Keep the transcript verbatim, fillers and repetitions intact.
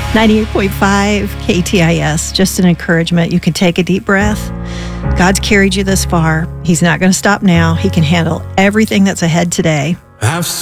ninety-eight point five K T I S, just an encouragement. You can take a deep breath. God's carried you this far. He's not going to stop now. He can handle everything that's ahead today. Have